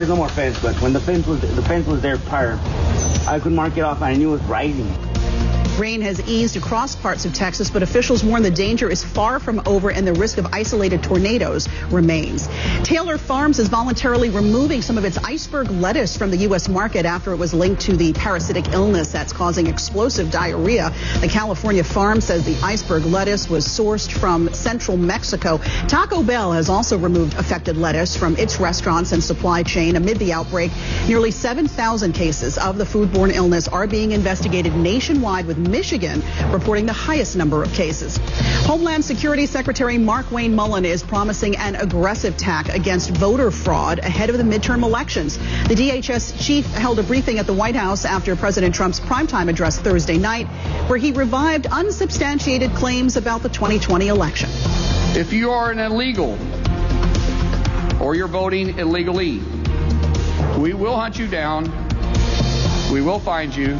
There's no more fence, but when the fence was there prior, I could mark it off and I knew it was rising. Rain has eased across parts of Texas, but officials warn the danger is far from over and the risk of isolated tornadoes remains. Taylor Farms is voluntarily removing some of its iceberg lettuce from the U.S. market after it was linked to the parasitic illness that's causing explosive diarrhea. The California farm says the iceberg lettuce was sourced from central Mexico. Taco Bell has also removed affected lettuce from its restaurants and supply chain amid the outbreak. Nearly 7,000 cases of the foodborne illness are being investigated nationwide, with Michigan reporting the highest number of cases. Homeland Security Secretary Mark Wayne Mullen is promising an aggressive tack against voter fraud ahead of the midterm elections. The DHS chief held a briefing at the White House after President Trump's primetime address Thursday night, where he revived unsubstantiated claims about the 2020 election. If you are an illegal or you're voting illegally, we will hunt you down, we will find you,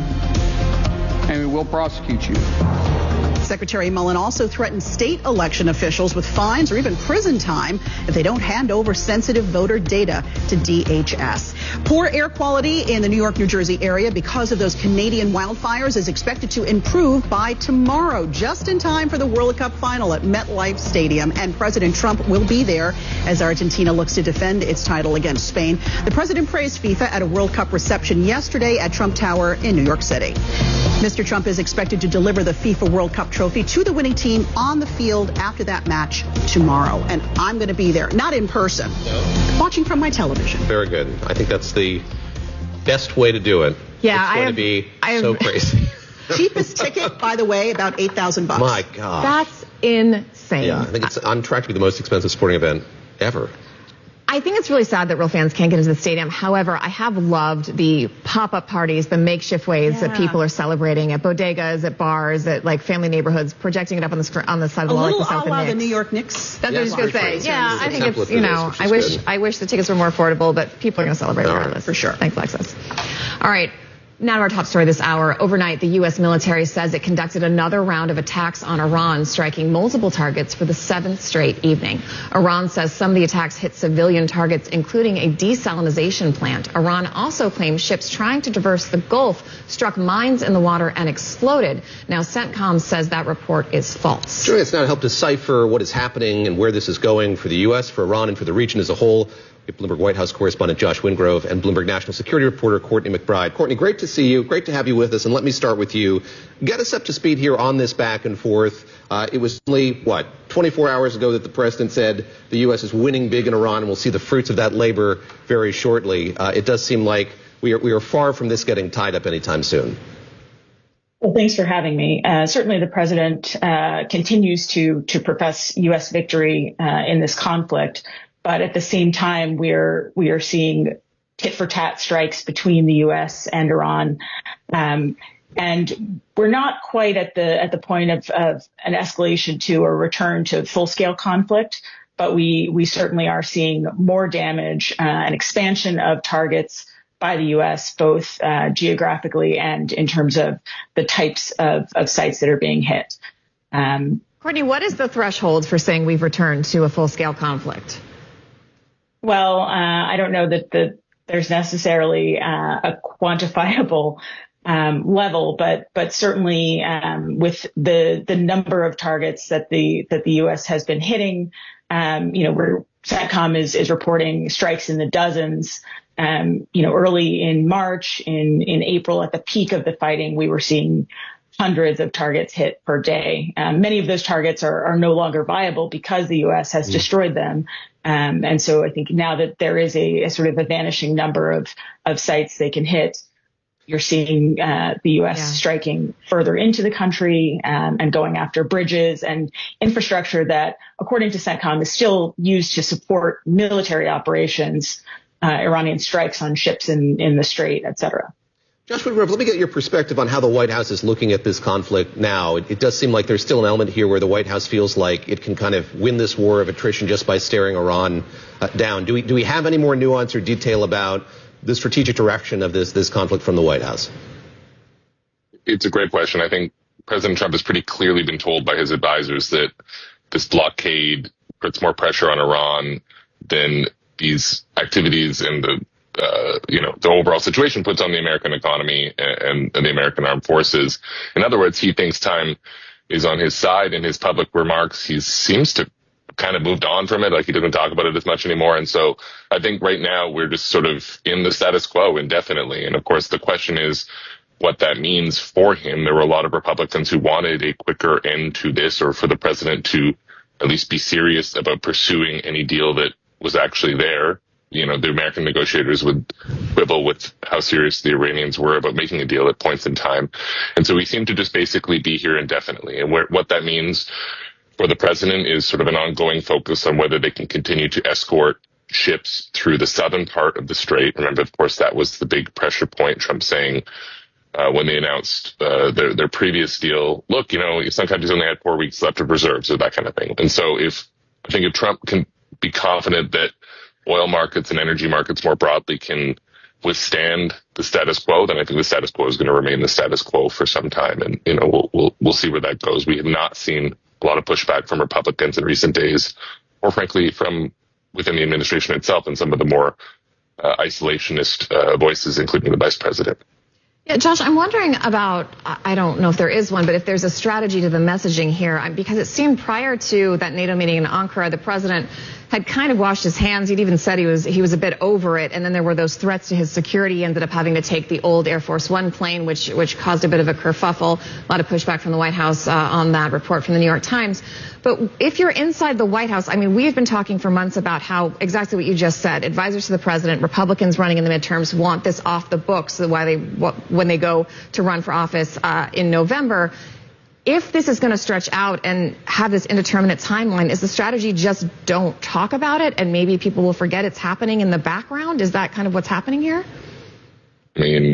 and we will prosecute you. Secretary Mullen also threatened state election officials with fines or even prison time if they don't hand over sensitive voter data to DHS. Poor air quality in the New York, New Jersey area because of those Canadian wildfires is expected to improve by tomorrow, just in time for the World Cup final at MetLife Stadium. And President Trump will be there as Argentina looks to defend its title against Spain. The president praised FIFA at a World Cup reception yesterday at Trump Tower in New York City. Mr. Trump is expected to deliver the FIFA World Cup trophy to the winning team on the field after that match tomorrow. And I'm going to be there, not in person, watching from my television. Very good. I think that's the best way to do it. Yeah, it's going to be so crazy. Cheapest ticket, by the way, about $8,000. My God. That's insane. Yeah, I think it's on track to be the most expensive sporting event ever. I think it's really sad that real fans can't get into the stadium. However, I have loved the pop-up parties, the makeshift ways that people are celebrating at bodegas, at bars, at like family neighborhoods, projecting it up on the side of the wall like the South and the New York Knicks. That's what I was going to say. Yeah, I think it's, I wish the tickets were more affordable, but people are going to celebrate regardless. For sure. Thanks, Alexis. All right. Now to our top story this hour. Overnight, the U.S. military says it conducted another round of attacks on Iran, striking multiple targets for the 7th straight evening. Iran says some of the attacks hit civilian targets, including a desalination plant. Iran also claims ships trying to traverse the Gulf struck mines in the water and exploded. Now, CENTCOM says that report is false. Joining us now to help decipher what is happening and where this is going for the U.S., for Iran, and for the region as a whole, Bloomberg White House correspondent Josh Wingrove and Bloomberg National Security reporter Courtney McBride. Courtney, great to see you. Great to have you with us. And let me start with you. Get us up to speed here on this back and forth. It was only, 24 hours ago that the president said the U.S. is winning big in Iran, and we'll see the fruits of that labor very shortly. It does seem like we are far from this getting tied up anytime soon. Well, thanks for having me. Certainly the president continues to profess U.S. victory in this conflict. But at the same time, we are seeing tit for tat strikes between the U.S. and Iran. And we're not quite at the point of an escalation to or return to full scale conflict, but we certainly are seeing more damage, and expansion of targets by the U.S., both geographically and in terms of the types of sites that are being hit. Courtney, what is the threshold for saying we've returned to a full scale conflict? Well, I don't know that there's necessarily a quantifiable level, but certainly with the number of targets that the U.S. has been hitting, where CENTCOM is reporting strikes in the dozens. Early in March, in April, at the peak of the fighting, we were seeing hundreds of targets hit per day. Many of those targets are no longer viable because the U.S. has destroyed them. And so I think now that there is a sort of a vanishing number of sites they can hit, you're seeing the U.S. striking further into the country and going after bridges and infrastructure that, according to CENTCOM, is still used to support military operations, Iranian strikes on ships in the Strait, et cetera. Josh Wingrove, let me get your perspective on how the White House is looking at this conflict now. It does seem like there's still an element here where the White House feels like it can kind of win this war of attrition just by staring Iran down. Do we have any more nuance or detail about the strategic direction of this conflict from the White House? It's a great question. I think President Trump has pretty clearly been told by his advisors that this blockade puts more pressure on Iran than these activities and the the overall situation puts on the American economy and the American armed forces. In other words, he thinks time is on his side. In his public remarks, he seems to kind of moved on from it. Like, he doesn't talk about it as much anymore. And so I think right now we're just sort of in the status quo indefinitely. And of course, the question is what that means for him. There were a lot of Republicans who wanted a quicker end to this, or for the president to at least be serious about pursuing any deal that was actually there. The American negotiators would quibble with how serious the Iranians were about making a deal at points in time. And so we seem to just basically be here indefinitely. And what that means for the president is sort of an ongoing focus on whether they can continue to escort ships through the southern part of the strait. Remember, of course, that was the big pressure point. Trump saying when they announced their previous deal, look, some countries only had 4 weeks left of reserves, or that kind of thing. And so if Trump can be confident that oil markets and energy markets more broadly can withstand the status quo, then I think the status quo is going to remain the status quo for some time. And, we'll see where that goes. We have not seen a lot of pushback from Republicans in recent days, or frankly from within the administration itself and some of the more isolationist voices, including the vice president. Yeah, Josh, I'm wondering about, I don't know if there is one, but if there's a strategy to the messaging here, because it seemed prior to that NATO meeting in Ankara, the president had kind of washed his hands. He'd even said he was a bit over it. And then there were those threats to his security. He ended up having to take the old Air Force One plane, which caused a bit of a kerfuffle. A lot of pushback from the White House on that report from the New York Times. But if you're inside the White House, we have been talking for months about how exactly what you just said. Advisors to the president, Republicans running in the midterms want this off the books when they go to run for office in November. If this is going to stretch out and have this indeterminate timeline, is the strategy just don't talk about it and maybe people will forget it's happening in the background? Is that kind of what's happening here? I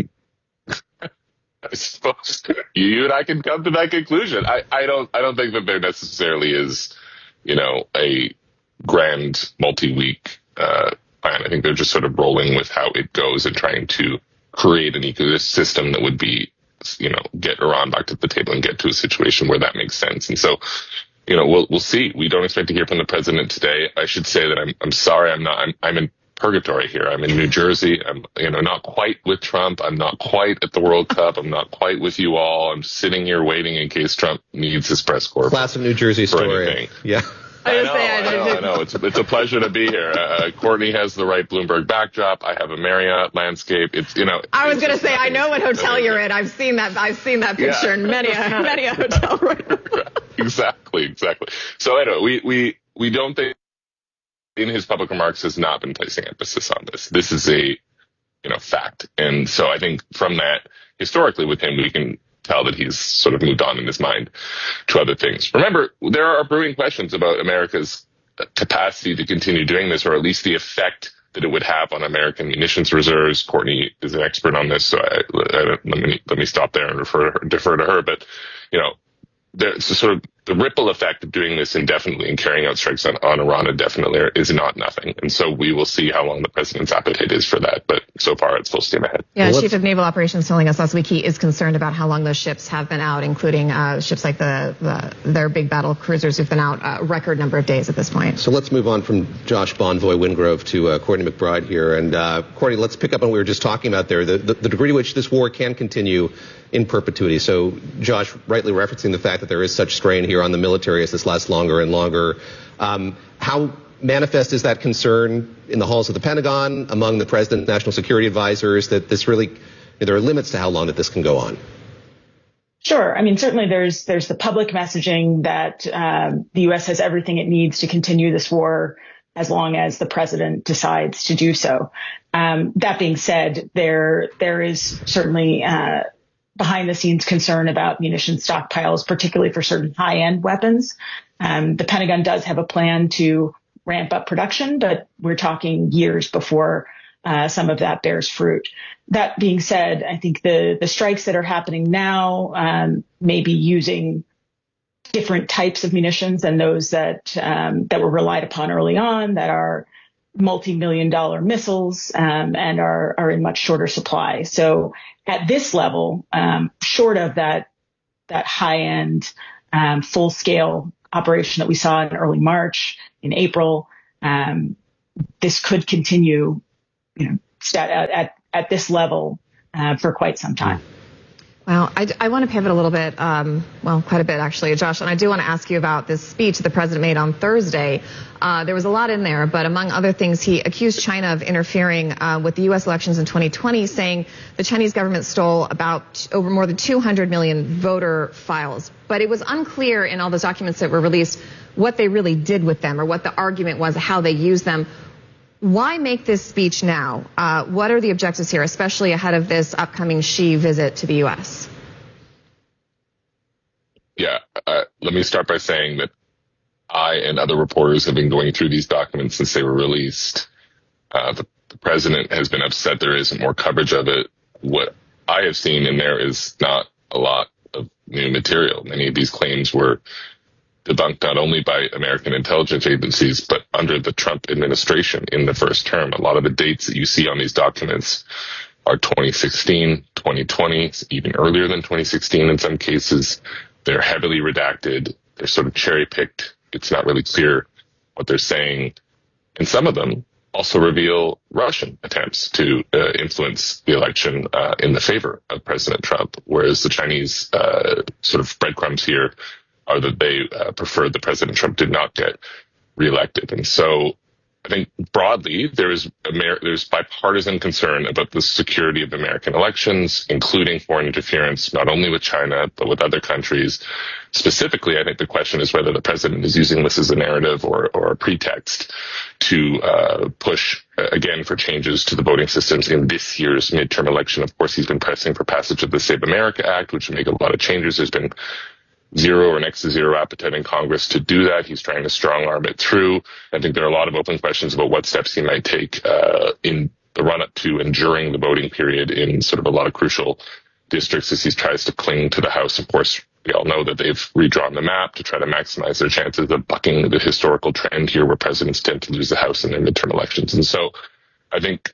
suppose you and I can come to that conclusion. I don't think that there necessarily is, a grand multi-week plan. I think they're just sort of rolling with how it goes and trying to create an ecosystem that would be, get Iran back to the table and get to a situation where that makes sense. And so, we'll see. We don't expect to hear from the president today. I should say that I'm sorry. I'm in purgatory here. I'm in New Jersey. I'm, not quite with Trump. I'm not quite at the World Cup. I'm not quite with you all. I'm sitting here waiting in case Trump needs his press corps. Classic New Jersey story. Anything. Yeah. I know. It's a pleasure to be here. Courtney has the right Bloomberg backdrop. I have a Marriott landscape. I was going to say, I know what hotel you're in. I've seen that picture in many a hotel room. Exactly. So anyway, we don't think in his public remarks has not been placing emphasis on this. This is a, fact. And so I think from that, historically with him, we can tell that he's sort of moved on in his mind to other things. Remember, there are brewing questions about America's capacity to continue doing this, or at least the effect that it would have on American munitions reserves. Courtney is an expert on this, so let me stop there and defer to her. But, there's sort of the ripple effect of doing this indefinitely and carrying out strikes on Iran indefinitely is not nothing. And so we will see how long the president's appetite is for that. But so far, it's full steam ahead. Yeah, Chief of Naval Operations telling us last week he is concerned about how long those ships have been out, including ships like their big battle cruisers who've been out a record number of days at this point. So let's move on from Josh Bonvoy Wingrove to Courtney McBride here. And Courtney, let's pick up on what we were just talking about there, the degree to which this war can continue in perpetuity. So Josh rightly referencing the fact that there is such strain here on the military as this lasts longer and longer. How manifest is that concern in the halls of the Pentagon, among the president's national security advisors, that this really, there are limits to how long that this can go on? Sure. Certainly there's the public messaging that the U.S. has everything it needs to continue this war as long as the president decides to do so. That being said, there is certainly behind the scenes concern about munition stockpiles, particularly for certain high-end weapons. The Pentagon does have a plan to ramp up production, but we're talking years before some of that bears fruit. That being said, I think the strikes that are happening now may be using different types of munitions than those that were relied upon early on, that are multi-million-dollar missiles and are in much shorter supply. So at this level, short of that high-end full-scale operation that we saw in early March, in April, this could continue, at this level for quite some time. Well, I want to pivot a little bit, quite a bit actually, Josh, and I do want to ask you about this speech the president made on Thursday. There was a lot in there, but among other things, he accused China of interfering with the U.S. elections in 2020, saying the Chinese government stole over more than 200 million voter files. But it was unclear in all those documents that were released what they really did with them or what the argument was, how they used them. Why make this speech now? What are the objectives here, especially ahead of this upcoming Xi visit to the U.S.? Yeah, let me start by saying that I and other reporters have been going through these documents since they were released. The president has been upset there isn't more coverage of it. What I have seen in there is not a lot of new material. Many of these claims were debunked not only by American intelligence agencies, but under the Trump administration in the first term. A lot of the dates that you see on these documents are 2016, 2020, even earlier than 2016 in some cases. They're heavily redacted. They're sort of cherry-picked. It's not really clear what they're saying. And some of them also reveal Russian attempts to influence the election in the favor of President Trump, whereas the Chinese sort of breadcrumbs here are that they preferred that President Trump did not get reelected. And so I think broadly there's bipartisan concern about the security of American elections, including foreign interference, not only with China, but with other countries. Specifically, I think the question is whether the president is using this as a narrative or a pretext to push, again, for changes to the voting systems in this year's midterm election. Of course, he's been pressing for passage of the Save America Act, which would make a lot of changes. There's been zero or next to zero appetite in Congress to do that. He's trying to strong arm it through. I think there are a lot of open questions about what steps he might take in the run up to and during the voting period in sort of a lot of crucial districts as he tries to cling to the House. Of course, we all know that they've redrawn the map to try to maximize their chances of bucking the historical trend here where presidents tend to lose the House in their midterm elections. And so I think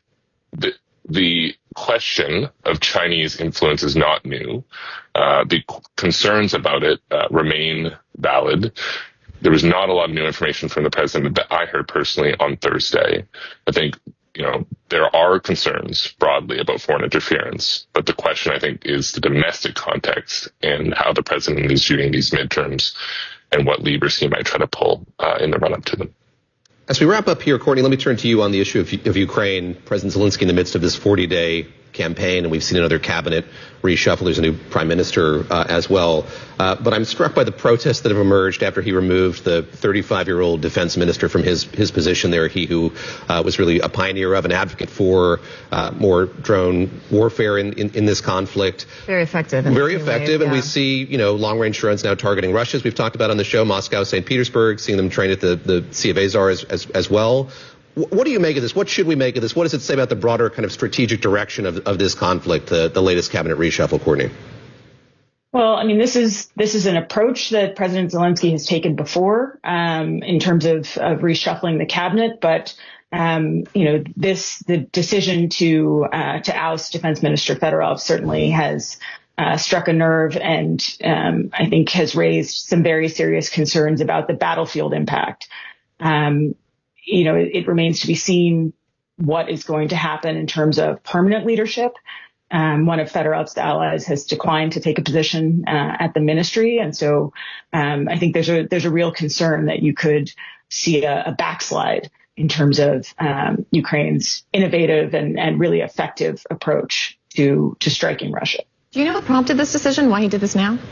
the question of Chinese influence is not new. The concerns about it remain valid. There was not a lot of new information from the president that I heard personally on Thursday. I think, there are concerns broadly about foreign interference, but the question, I think, is the domestic context and how the president is viewing these midterms and what levers he might try to pull in the run-up to them. As we wrap up here, Courtney, let me turn to you on the issue of Ukraine. President Zelensky in the midst of this 40-day campaign, and we've seen another cabinet reshuffle. There's a new prime minister as well. But I'm struck by the protests that have emerged after he removed the 35-year-old defense minister from his position there. He who was really a pioneer of an advocate for more drone warfare in this conflict. Very effective. Very effective. And we see, long-range drones now targeting Russia, as we've talked about on the show, Moscow, St. Petersburg, seeing them trained at the Sea of Azov as well. What do you make of this? What should we make of this? What does it say about the broader kind of strategic direction of this conflict, the latest cabinet reshuffle, Courtney? Well, I mean, this is an approach that President Zelensky has taken before in terms of reshuffling the cabinet. But, the decision to oust Defense Minister Fedorov certainly has struck a nerve and I think has raised some very serious concerns about the battlefield impact. It remains to be seen what is going to happen in terms of permanent leadership. One of Fedorov's allies has declined to take a position at the ministry. And so I think there's a real concern that you could see a backslide in terms of Ukraine's innovative and really effective approach to striking Russia. Do you know what prompted this decision, why he did this now?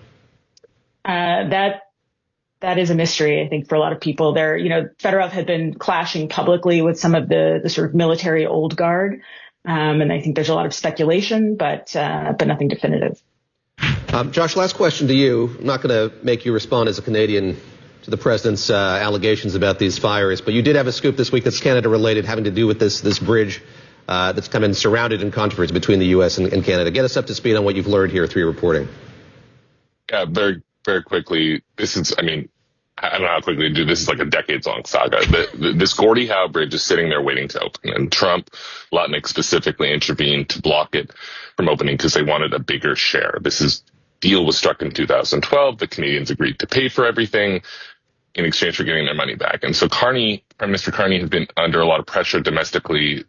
That is a mystery, I think, for a lot of people. Fedorov had been clashing publicly with some of the sort of military old guard. And I think there's a lot of speculation, but nothing definitive. Josh, last question to you. I'm not going to make you respond as a Canadian to the president's allegations about these fires, but you did have a scoop this week that's Canada-related, having to do with this bridge that's kind of surrounded in controversy between the U.S. and Canada. Get us up to speed on what you've learned here through your reporting. Yeah, very, very quickly. I don't know how quickly to do this. Is like a decades-long saga. This Gordie Howe Bridge is sitting there waiting to open, and Trump, Lutnick specifically intervened to block it from opening because they wanted a bigger share. Deal was struck in 2012. The Canadians agreed to pay for everything in exchange for getting their money back. And so Prime Minister Carney has been under a lot of pressure domestically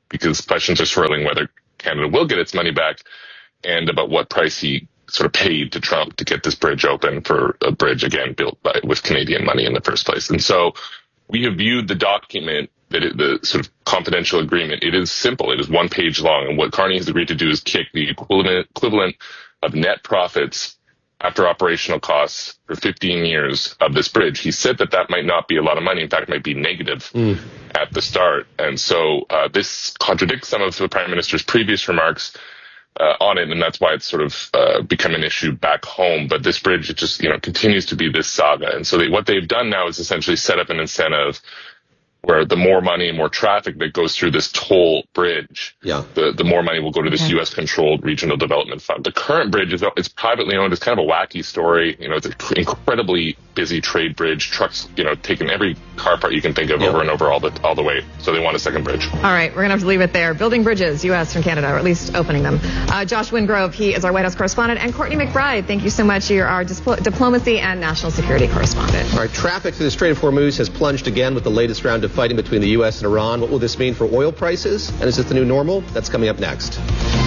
because questions are swirling whether Canada will get its money back and about what price he sort of paid to Trump to get this bridge open, for a bridge, again, built with Canadian money in the first place. And so we have viewed the document, the sort of confidential agreement. It is simple. It is one page long. And what Carney has agreed to do is kick the equivalent of net profits after operational costs for 15 years of this bridge. He said that might not be a lot of money. In fact, it might be negative at the start. And so this contradicts some of the Prime Minister's previous remarks on it, and that's why it's sort of become an issue back home. But this bridge, it just continues to be this saga. And so what they've done now is essentially set up an incentive where the more money and more traffic that goes through this toll bridge, the more money will go to this U.S.-controlled regional development fund. The current bridge is privately owned. It's kind of a wacky story. It's an incredibly busy trade bridge. Trucks, taking every car part you can think of over and over all the way. So they want a second bridge. All right, we're going to have to leave it there. Building bridges, U.S. from Canada, or at least opening them. Josh Wingrove, he is our White House correspondent, and Courtney McBride, thank you so much. You're our diplomacy and national security correspondent. All right, traffic through the Strait of Hormuz has plunged again with the latest round of fighting between the U.S. and Iran. What will this mean for oil prices? And is this the new normal? That's coming up next.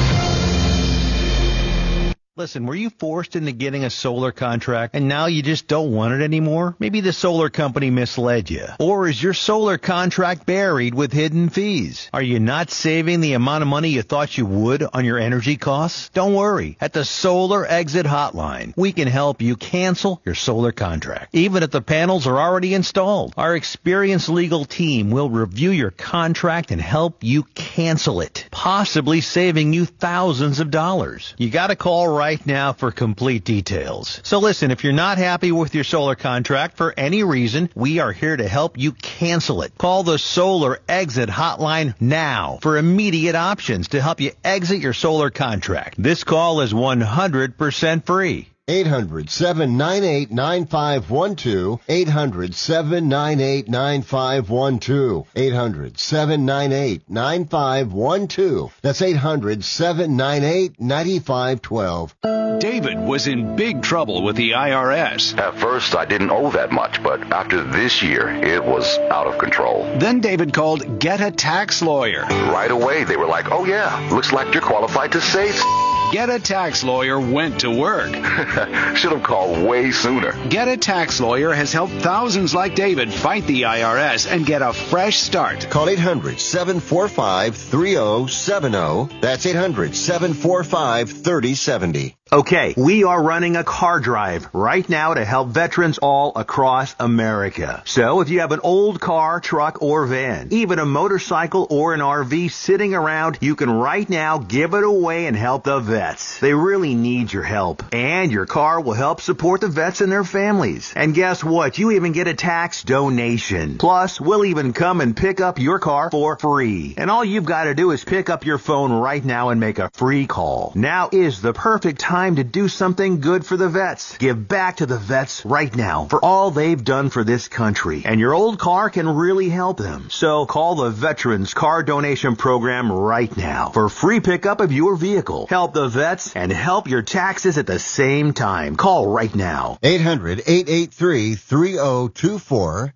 Listen, were you forced into getting a solar contract and now you just don't want it anymore? Maybe the solar company misled you. Or is your solar contract buried with hidden fees? Are you not saving the amount of money you thought you would on your energy costs? Don't worry. At the Solar Exit Hotline, we can help you cancel your solar contract, even if the panels are already installed. Our experienced legal team will review your contract and help you cancel it, possibly saving you thousands of dollars. You got to call right now for complete details. So listen, if you're not happy with your solar contract for any reason, we are here to help you cancel it. Call the Solar Exit Hotline now for immediate options to help you exit your solar contract. This call is 100% free. 800-798-9512. 800-798-9512. 800-798-9512. That's 800-798-9512. David was in big trouble with the IRS. At first, I didn't owe that much, but after this year, it was out of control. Then David called Get a Tax Lawyer. Right away, they were like, oh yeah, looks like you're qualified to save. Get a Tax Lawyer went to work. Should have called way sooner. Get a Tax Lawyer has helped thousands like David fight the IRS and get a fresh start. Call 800-745-3070. That's 800-745-3070. Okay, we are running a car drive right now to help veterans all across America. So if you have an old car, truck, or van, even a motorcycle or an RV sitting around, you can right now give it away and help the vets. They really need your help. And your car will help support the vets and their families. And guess what? You even get a tax donation. Plus, we'll even come and pick up your car for free. And all you've got to do is pick up your phone right now and make a free call. Now is the perfect time to do something good for the vets. Give back to the vets right now for all they've done for this country. And your old car can really help them. So call the Veterans Car Donation Program right now for free pickup of your vehicle. Help the vets and help your taxes at the same time. Call right now. 800-883-3024.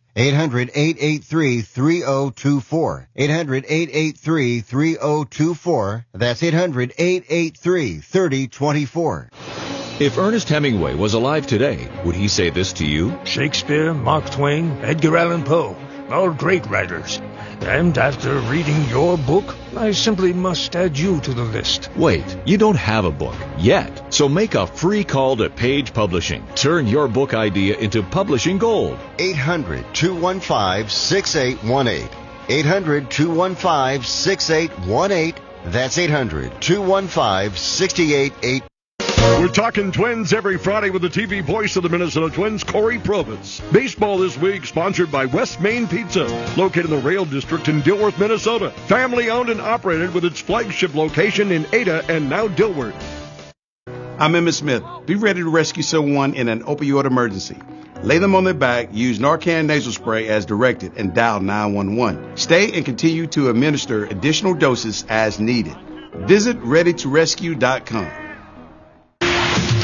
800-883-3024. 800-883-3024. That's 800-883-3024. If Ernest Hemingway was alive today, would he say this to you? Shakespeare, Mark Twain, Edgar Allan Poe, all great writers. And after reading your book, I simply must add you to the list. Wait, you don't have a book yet. So make a free call to Page Publishing. Turn your book idea into publishing gold. 800-215-6818. 800-215-6818. That's 800-215-6818. We're talking Twins every Friday with the TV voice of the Minnesota Twins, Corey Probus. Baseball this week sponsored by West Main Pizza, located in the Rail District in Dilworth, Minnesota. Family owned and operated with its flagship location in Ada and now Dilworth. I'm Emmitt Smith. Be ready to rescue someone in an opioid emergency. Lay them on their back, use Narcan nasal spray as directed, and dial 911. Stay and continue to administer additional doses as needed. Visit ReadyToRescue.com. Thanks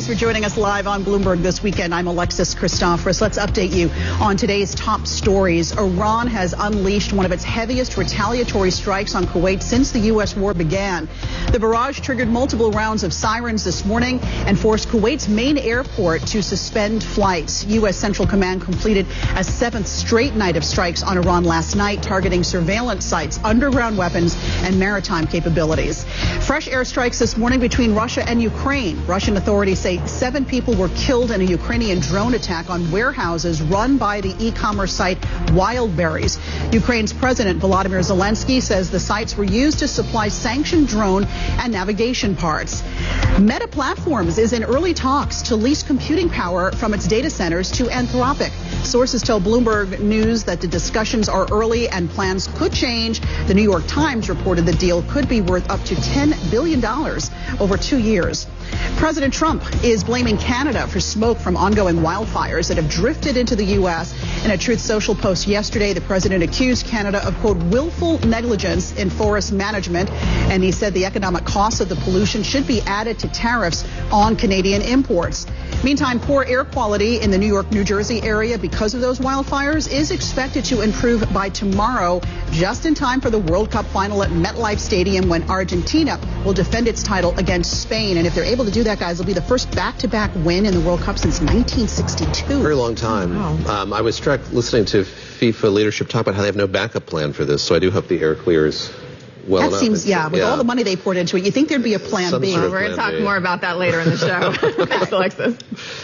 Thanks for joining us live on Bloomberg this weekend. I'm Alexis Christoforous. Let's update you on today's top stories. Iran has unleashed one of its heaviest retaliatory strikes on Kuwait since the U.S. war began. The barrage triggered multiple rounds of sirens this morning and forced Kuwait's main airport to suspend flights. U.S. Central Command completed a 7th straight night of strikes on Iran last night, targeting surveillance sites, underground weapons, and maritime capabilities. Fresh airstrikes this morning between Russia and Ukraine. Russian authorities say 7 people were killed in a Ukrainian drone attack on warehouses run by the e-commerce site Wildberries. Ukraine's President Volodymyr Zelensky says the sites were used to supply sanctioned drone and navigation parts. Meta Platforms is in early talks to lease computing power from its data centers to Anthropic. Sources tell Bloomberg News that the discussions are early and plans could change. The New York Times reported the deal could be worth up to $10 billion over 2 years. President Trump is blaming Canada for smoke from ongoing wildfires that have drifted into the U.S. In a Truth Social post yesterday, the president accused Canada of, quote, willful negligence in forest management, and he said the economic costs of the pollution should be added to tariffs on Canadian imports. Meantime, poor air quality in the New York, New Jersey area because of those wildfires is expected to improve by tomorrow, just in time for the World Cup final at MetLife Stadium when Argentina will defend its title against Spain. And if they're able to do that, guys, it'll be the first back-to-back win in the World Cup since 1962. Very long time. Wow. I was struck listening to FIFA leadership talk about how they have no backup plan for this, so I do hope the air clears well enough. That seems, with all the money they poured into it, you think there'd be a plan B. We're going to talk more about that later in the show. Thanks, Alexis.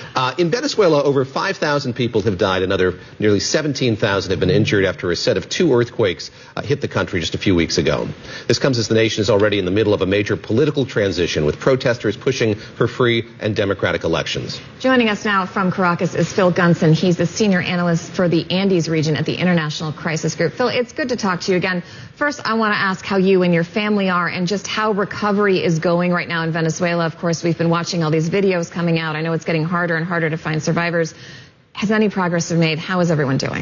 In Venezuela, over 5,000 people have died. Another nearly 17,000 have been injured after a set of 2 earthquakes hit the country just a few weeks ago. This comes as the nation is already in the middle of a major political transition, with protesters pushing for free and democratic elections. Joining us now from Caracas is Phil Gunson. He's the senior analyst for the Andes region at the International Crisis Group. Phil, it's good to talk to you again. First, I want to ask how you and your family are and just how recovery is going right now in Venezuela. Of course, we've been watching all these videos coming out. I know it's getting harder and harder to find survivors. Has any progress been made? How is everyone doing?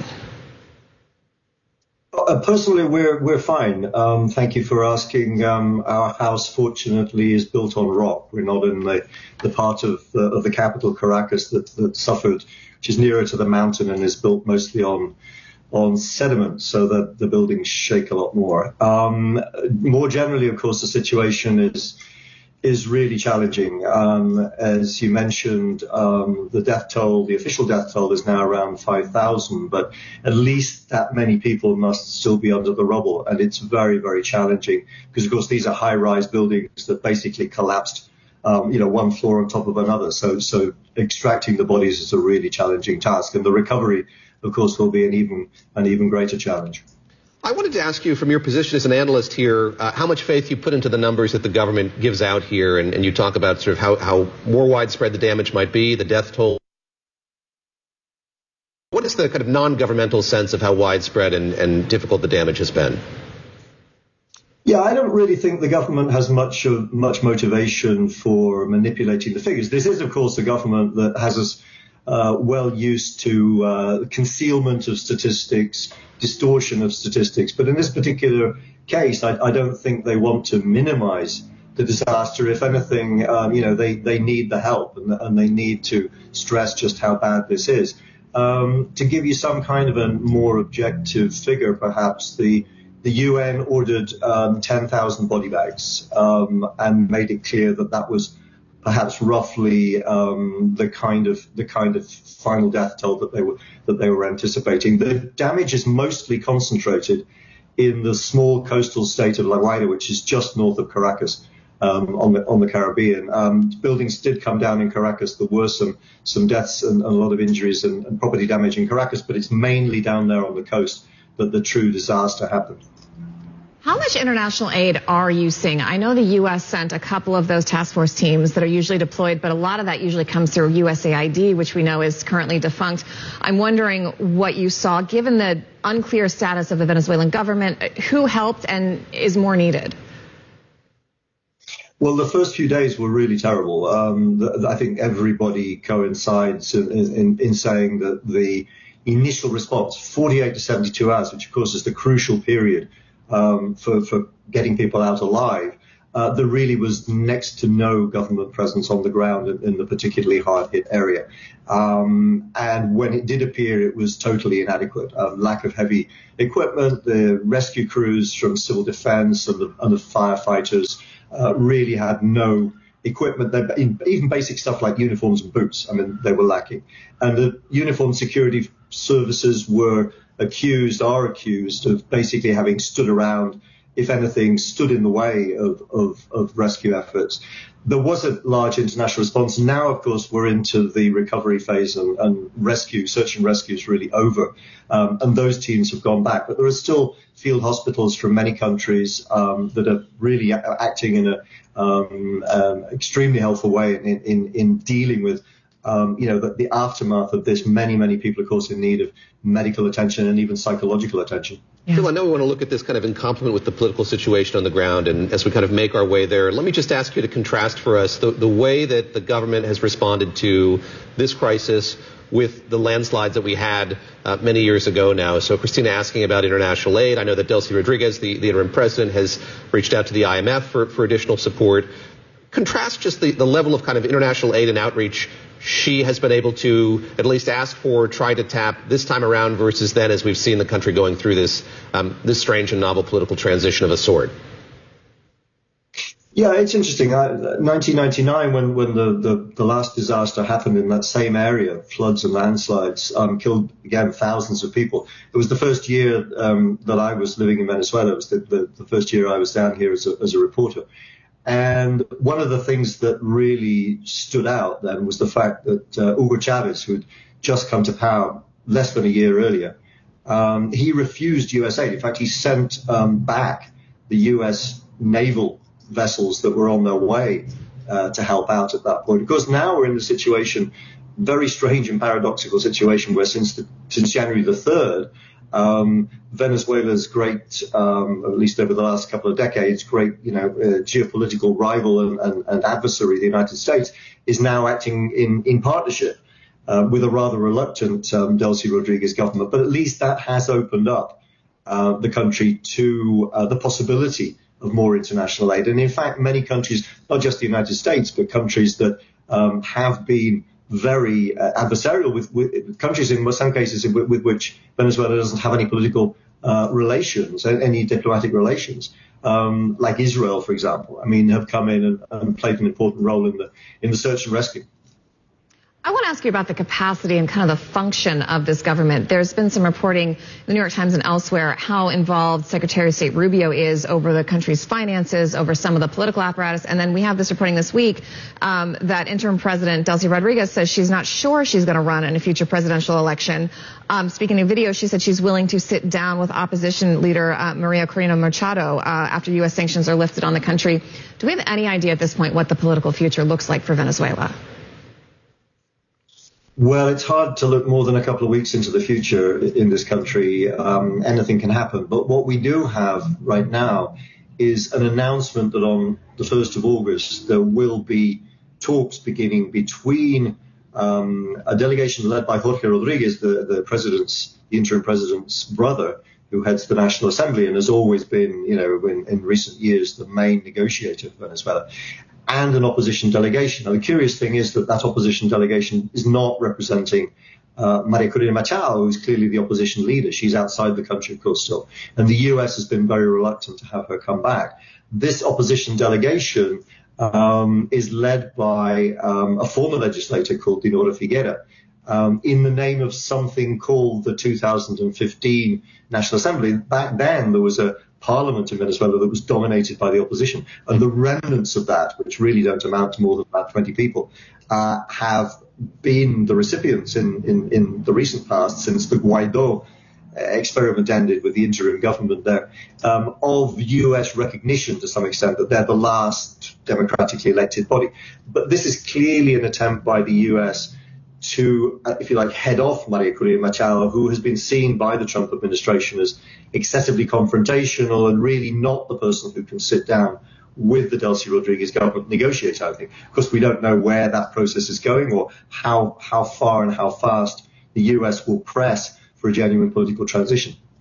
Personally, we're fine. Thank you for asking. Our house, fortunately, is built on rock. We're not in the part of the capital, Caracas, that suffered, which is nearer to the mountain and is built mostly on sediment, so that the buildings shake a lot more. More generally, of course, the situation is really challenging. As you mentioned, the official death toll is now around 5,000, but at least that many people must still be under the rubble. And it's very, very challenging because, of course, these are high-rise buildings that basically collapsed, one floor on top of another. So extracting the bodies is a really challenging task. And the recovery, of course, will be an even greater challenge. I wanted to ask you, from your position as an analyst here, how much faith you put into the numbers that the government gives out here, and you talk about sort of how more widespread the damage might be, the death toll. What is the kind of non-governmental sense of how widespread and difficult the damage has been? Yeah, I don't really think the government has much motivation for manipulating the figures. This is, of course, a government that has us well used to concealment of statistics, distortion of statistics. But in this particular case, I don't think they want to minimize the disaster. If anything, they need the help and they need to stress just how bad this is. To give you some kind of a more objective figure, perhaps, the UN ordered 10,000 body bags and made it clear that was perhaps roughly the kind of final death toll that they were anticipating. The damage is mostly concentrated in the small coastal state of La Guaira, which is just north of Caracas, on the Caribbean. Buildings did come down in Caracas. There were some deaths and a lot of injuries and property damage in Caracas, but it's mainly down there on the coast that the true disaster happened. How much international aid are you seeing? I know the U.S. sent a couple of those task force teams that are usually deployed, but a lot of that usually comes through USAID, which we know is currently defunct. I'm wondering what you saw, given the unclear status of the Venezuelan government, who helped and is more needed? Well, the first few days were really terrible. I think everybody coincides in saying that the initial response, 48 to 72 hours, which of course is the crucial period for getting people out alive, there really was next to no government presence on the ground in the particularly hard-hit area. And when it did appear, it was totally inadequate. Lack of heavy equipment, the rescue crews from civil defense and the firefighters really had no equipment. Even basic stuff like uniforms and boots, I mean, they were lacking. And the uniformed security services are accused of basically having stood around, if anything, stood in the way of rescue efforts. There was a large international response. Now, of course, we're into the recovery phase and search and rescue is really over. And those teams have gone back. But there are still field hospitals from many countries that are really acting in an extremely helpful way in dealing with the aftermath of this. Many people, of course, in need of medical attention and even psychological attention. Yeah. Phil, I know we want to look at this kind of in complement with the political situation on the ground, and as we kind of make our way there, let me just ask you to contrast for us the way that the government has responded to this crisis with the landslides that we had many years ago now. So Christina asking about international aid. I know that Delcy Rodriguez, the interim president, has reached out to the IMF for additional support. Contrast just the level of kind of international aid and outreach she has been able to at least ask for, try to tap this time around versus then, as we've seen the country going through this strange and novel political transition of a sort. Yeah, it's interesting. 1999, when the last disaster happened in that same area, floods and landslides, killed, again, thousands of people. It was the first year that I was living in Venezuela. It was the first year I was down here as a reporter. And one of the things that really stood out then was the fact that Hugo Chavez, who had just come to power less than a year earlier, he refused U.S. aid. In fact, he sent back the U.S. naval vessels that were on their way to help out at that point. Of course, now we're in the situation, very strange and paradoxical situation, where since January the 3rd, Venezuela's great, at least over the last couple of decades, great, geopolitical rival and adversary, the United States, is now acting in partnership with a rather reluctant Delcy Rodriguez government. But at least that has opened up the country to the possibility of more international aid. And in fact, many countries, not just the United States, but countries that have been very adversarial with countries in some cases with which Venezuela doesn't have any political relations, any diplomatic relations, like Israel, for example, have come in and played an important role in the search and rescue. I want to ask you about the capacity and kind of the function of this government. There's been some reporting in the New York Times and elsewhere how involved Secretary of State Rubio is over the country's finances, over some of the political apparatus. And then we have this reporting this week that interim president Delcy Rodriguez says she's not sure she's going to run in a future presidential election. Speaking of video, she said she's willing to sit down with opposition leader Maria Corina Machado after U.S. sanctions are lifted on the country. Do we have any idea at this point what the political future looks like for Venezuela? Well, it's hard to look more than a couple of weeks into the future in this country. Anything can happen. But what we do have right now is an announcement that on the 1st of August, there will be talks beginning between a delegation led by Jorge Rodriguez, the interim president's brother, who heads the National Assembly and has always been, in recent years, the main negotiator for Venezuela, and an opposition delegation. Now, the curious thing is that opposition delegation is not representing Maria Corina Machado, who's clearly the opposition leader. She's outside the country, of course, still. And the U.S. has been very reluctant to have her come back. This opposition delegation is led by a former legislator called Dinora Figuera, in the name of something called the 2015 National Assembly. Back then, there was a parliament in Venezuela that was dominated by the opposition. And the remnants of that, which really don't amount to more than about 20 people, have been the recipients in the recent past, since the Guaido experiment ended with the interim government there, of U.S. recognition to some extent that they're the last democratically elected body. But this is clearly an attempt by the U.S. to, if you like, head off Maria Corina Machado, who has been seen by the Trump administration as excessively confrontational and really not the person who can sit down with the Delcy Rodriguez government negotiate, I think. Of course, we don't know where that process is going or how far and how fast the U.S. will press for a genuine political transition.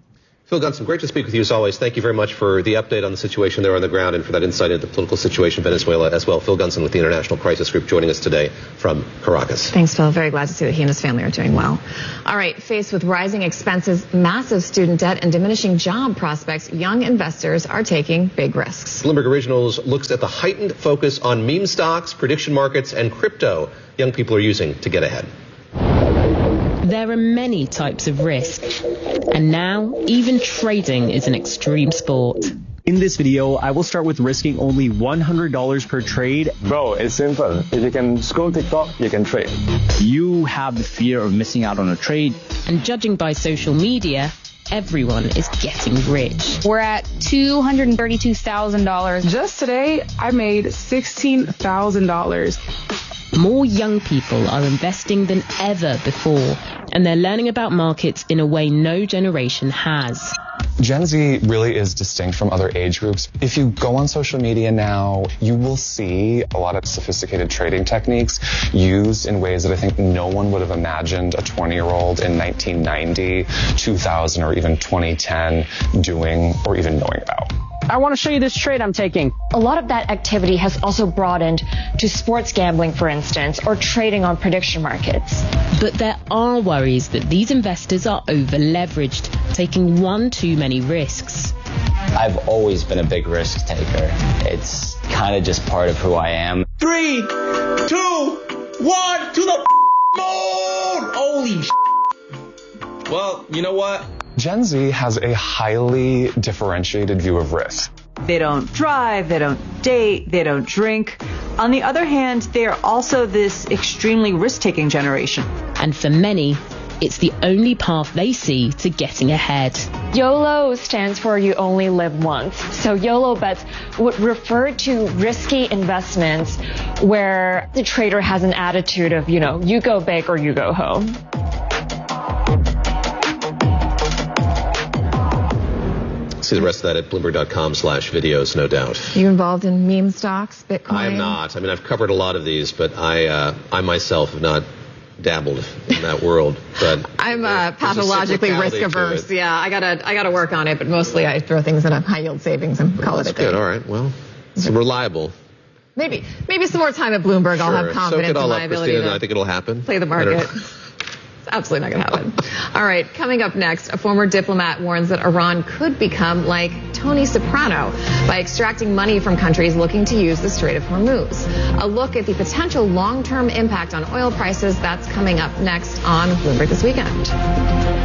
Phil Gunson, great to speak with you as always. Thank you very much for the update on the situation there on the ground and for that insight into the political situation in Venezuela as well. Phil Gunson with the International Crisis Group joining us today from Caracas. Thanks, Phil. Very glad to see that he and his family are doing well. All right, faced with rising expenses, massive student debt, and diminishing job prospects, young investors are taking big risks. Bloomberg Originals looks at the heightened focus on meme stocks, prediction markets, and crypto young people are using to get ahead. There are many types of risk, and now even trading is an extreme sport. In this video, I will start with risking only $100 per trade. Bro, it's simple. If you can scroll TikTok, you can trade. You have the fear of missing out on a trade. And judging by social media, everyone is getting rich. We're at $232,000. Just today, I made $16,000. More young people are investing than ever before, and they're learning about markets in a way no generation has. Gen Z really is distinct from other age groups. If you go on social media now, you will see a lot of sophisticated trading techniques used in ways that I think no one would have imagined a 20-year-old in 1990, 2000, or even 2010 doing or even knowing about. I want to show you this trade I'm taking. A lot of that activity has also broadened to sports gambling, for instance, or trading on prediction markets. But there are worries that these investors are over-leveraged, taking one too many risks. I've always been a big risk taker. It's kind of just part of who I am. 3, 2, 1, to the moon! Holy Well, you know what? Gen Z has a highly differentiated view of risk. They don't drive, they don't date, they don't drink. On the other hand, they are also this extremely risk-taking generation. And for many, it's the only path they see to getting ahead. YOLO stands for you only live once. So YOLO bets would refer to risky investments where the trader has an attitude of, you go big or you go home. See the rest of that at Bloomberg.com/videos, no doubt. You involved in meme stocks, Bitcoin? I am not. I mean, I've covered a lot of these, but I myself have not dabbled in that world. But I'm pathologically risk averse. Yeah, I gotta work on it, but mostly I throw things in a high yield savings and call it a day. Good. All right. Well, it's reliable. Maybe some more time at Bloomberg. Sure. I'll have confidence in my ability to I think it'll happen. Play the market. It's absolutely not going to happen. All right, coming up next, a former diplomat warns that Iran could become like Tony Soprano by extracting money from countries looking to use the Strait of Hormuz. A look at the potential long-term impact on oil prices, that's coming up next on Bloomberg This Weekend.